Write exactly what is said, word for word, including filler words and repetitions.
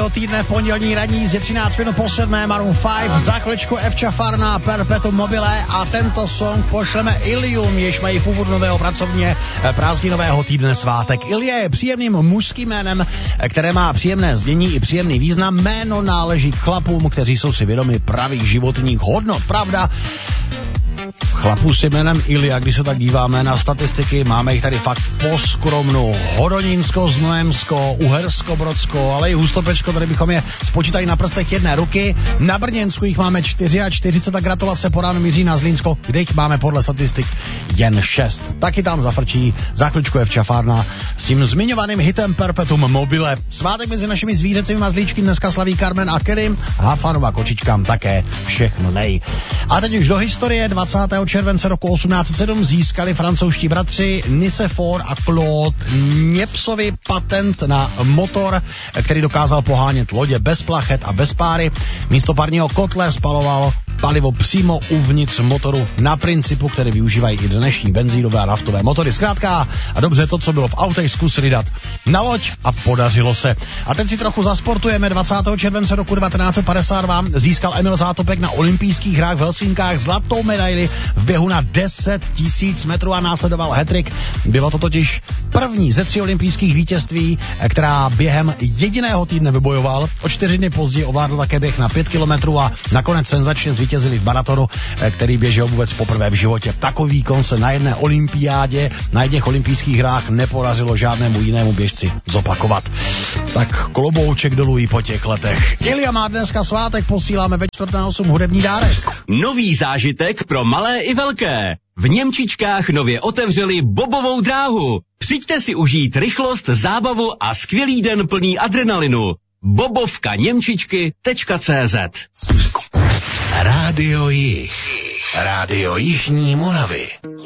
tohoto týdne, pondělní ranní z třináct minut po sedmé, Maroon pět, za chviličku Evča Farna, Perpetuum mobile a tento song pošleme Ilium, jež mají v úvodu nového pracovně prázdninového týdne svátek. Ilie je příjemným mužským jménem, které má příjemné znění i příjemný význam. Jméno náleží k chlapům, kteří jsou si vědomi pravých životních hodnot, pravda? Chlapů s jménem Ilia, když se tak díváme na statistiky, máme jich tady fakt poskromnu. Hodonínsko, Znojemsko, Uhersko, Brodsko, ale i Hustopečko, tady bychom je spočítali na prstech jedné ruky. Na Brněnsku jich máme čtyřicet čtyři a gratulace podáno míří na Zlínsko, kde jich máme podle statistik jen šest. Taky tam zafrčí za chvíličku Evča Farna s tím zmiňovaným hitem Perpetuum mobile. Svátek mezi našimi zvířecími mazlíčky dneska slaví Carmen a Kerim, Hafanova kočičkám také všechno nej. A teď už do historie. dvacátého července roku osmnáct set sedm získali francouzští bratři Nicéphore a Claude Niepcesovi patent na motor, který dokázal pohánět lodě bez plachet a bez páry. Místo parního kotle spalovalo palivo přímo uvnitř motoru na principu, který využívají i dnešní benzínové a naftové motory. Zkrátka a dobře to, co bylo v autech, zkusili dát na loď a podařilo se. A teď si trochu zasportujeme. dvacátého července roku devatenáct set padesát dva získal Emil Zátopek na olympijských hrách v Helsinkách zlatou medaili v běhu na deset tisíc metrů a následoval hat-trick. Bylo to totiž první ze tří olympijských vítězství, která během jediného týdne vybojoval. O čtyři dny později ovládl také běh na pět kilometrů a nakonec senzačně zvítězili v maratonu, který běžel vůbec poprvé v životě. Takový výkon se na jedné olympiádě, na jedných olympijských hrách nepodařilo žádnému jinému běžci zopakovat. Tak klobouček dolů i po těch letech. Ilia má dneska svátek, posíláme ve čtvrt na osm hudební dárek. Nový zážitek pro malé i velké. V Němčičkách nově otevřeli bobovou dráhu. Přijďte si užít rychlost, zábavu a skvělý den plný adrenalinu. bobovka němčičky tečka cé zet. Rádio Jih. Rádio Jižní Moravy.